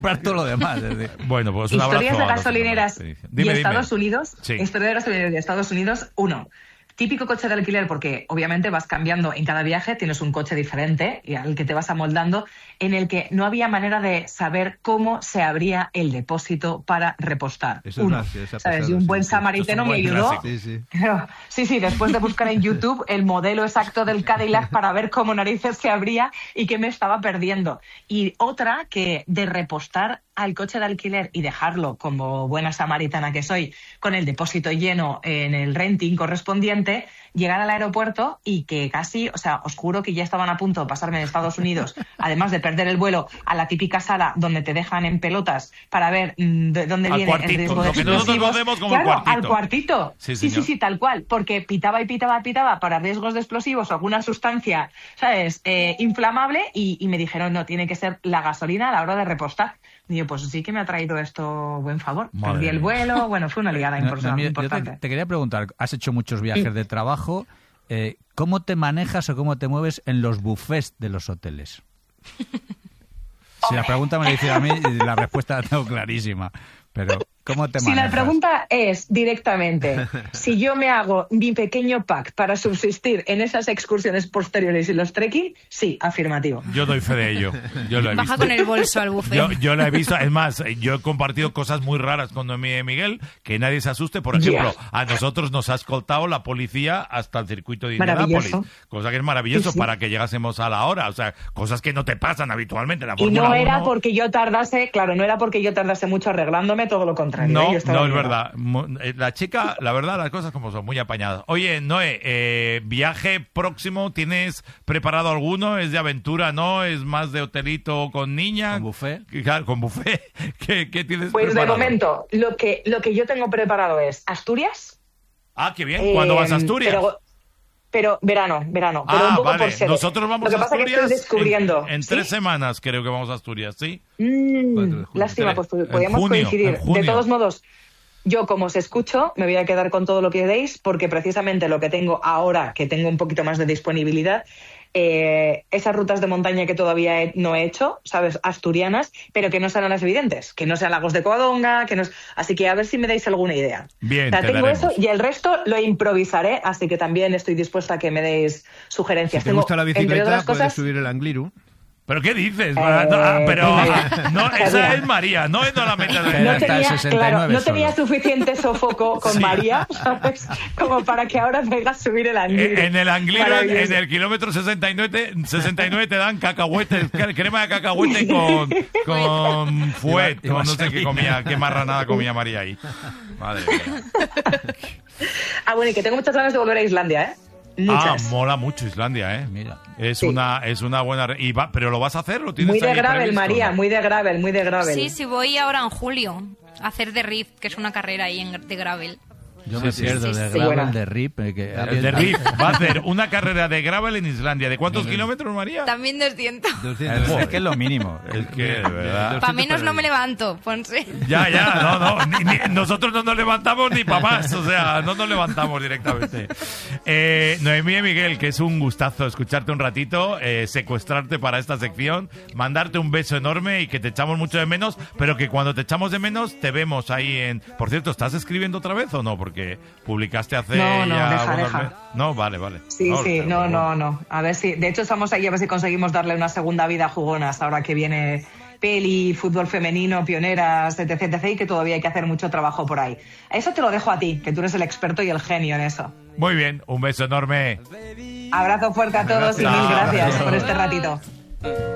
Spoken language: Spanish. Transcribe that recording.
comprar todo lo demás. Es decir. Bueno, pues un abrazo. Historias de gasolineras dime. Estados Unidos. Sí. Historia de gasolineras de Estados Unidos, 1. Típico coche de alquiler, porque obviamente vas cambiando en cada viaje, tienes un coche diferente y al que te vas amoldando, en el que no había manera de saber cómo se abría el depósito para repostar. Eso ¿Sabes? Y un buen samaritano me ayudó. Sí, después de buscar en YouTube el modelo exacto del Cadillac para ver cómo narices se abría y qué me estaba perdiendo. Y otra, que de repostar al coche de alquiler y dejarlo, como buena samaritana que soy, con el depósito lleno en el renting correspondiente, llegar al aeropuerto y que casi, o sea, os juro que ya estaban a punto de pasarme de Estados Unidos, además de perder el vuelo, a la típica sala donde te dejan en pelotas para ver de dónde al viene cuartito, el riesgo de lo que nosotros explosivos. conocemos como Claro, el cuartito. al cuartito. Sí, tal cual, porque pitaba para riesgos de explosivos o alguna sustancia, ¿sabes?, inflamable, y me dijeron, no, tiene que ser la gasolina a la hora de repostar. Y yo, pues sí que me ha traído esto buen favor. Madre Perdí el vuelo, bueno, fue una liada importante. Yo te quería preguntar, has hecho muchos viajes de trabajo, ¿cómo te manejas o cómo te mueves en los buffets de los hoteles? Si la pregunta me la hicieron a mí, la respuesta la tengo clarísima. Pero, ¿cómo te manejas? Si la pregunta es directamente, si yo me hago mi pequeño pack para subsistir en esas excursiones posteriores y los trekking, sí, afirmativo. Yo doy fe de ello. Yo lo he Baja visto. con el bolso al buffet. Yo lo he visto. Es más, yo he compartido cosas muy raras con Miguel, que nadie se asuste. Por ejemplo, a nosotros nos ha escoltado la policía hasta el circuito de Indianápolis. Cosa que es maravilloso para que llegásemos a la hora. O sea, cosas que no te pasan habitualmente en la Fórmula 1. Y no era porque yo tardase mucho arreglándome, todo lo contrario. No es verdad. La chica, la verdad, las cosas como son, muy apañadas. Oye, Noé, viaje próximo, ¿tienes preparado alguno? ¿Es de aventura, no? ¿Es más de hotelito con niña? ¿Con buffet? Claro, con buffet. ¿Qué tienes pues preparado? De momento, lo que yo tengo preparado es Asturias. Ah, qué bien. ¿Cuándo vas a Asturias? Pero verano. Pero un poco por sede. Nosotros vamos lo que a pasa Asturias es que estoy descubriendo. en 3 semanas, creo que vamos a Asturias, ¿sí? Lástima, pues podríamos coincidir. De todos modos, yo, como os escucho, me voy a quedar con todo lo que deis, porque precisamente lo que tengo ahora, que tengo un poquito más de disponibilidad, esas rutas de montaña que todavía no he hecho, ¿sabes?, asturianas, pero que no sean las evidentes, que no sean Lagos de Covadonga, así que a ver si me dais alguna idea. Bien, tengo eso y el resto lo improvisaré, así que también estoy dispuesta a que me deis sugerencias. Si te gusta la bicicleta, puedes cosas, subir el Angliru. ¿Pero qué dices? Esa es María, no la meta de... No tenía suficiente sofoco con María, ¿sabes?, como para que ahora me hagas subir el Angliru. En el Angliru, en el kilómetro 69 te dan cacahuetes, crema de cacahuete con fuet, no sé qué comía, qué marranada comía María ahí. Madre mía. Bueno, y que tengo muchas ganas de volver a Islandia, ¿eh? Muchas. Mola mucho Islandia, ¿eh? Mira, es sí. una buena... ¿Pero lo vas a hacer? ¿Lo tienes muy de ahí gravel, previsto, María, no? muy de gravel. Sí, voy ahora en julio a hacer de Rift, que es una carrera ahí de gravel. Yo me pierdo de gravel, bueno. de RIP. De Riff va a hacer una carrera de gravel en Islandia. ¿De cuántos kilómetros, María? También 200. Es que es lo mínimo. Es que, de verdad. Para menos no me levanto, Ponce. Ya, nosotros no nos levantamos ni para más, o sea, no nos levantamos directamente. Noemí y Miguel, que es un gustazo escucharte un ratito, secuestrarte para esta sección, mandarte un beso enorme y que te echamos mucho de menos, pero que cuando te echamos de menos te vemos ahí en... Por cierto, ¿estás escribiendo otra vez o no? Porque publicaste hace deja. No, vale. Sí, no. A ver si... De hecho, estamos ahí a ver si conseguimos darle una segunda vida a Jugonas, ahora que viene peli, fútbol femenino, pioneras, etc, y que todavía hay que hacer mucho trabajo por ahí. Eso te lo dejo a ti, que tú eres el experto y el genio en eso. Muy bien, un beso enorme. Abrazo fuerte a todos y mil gracias por este ratito.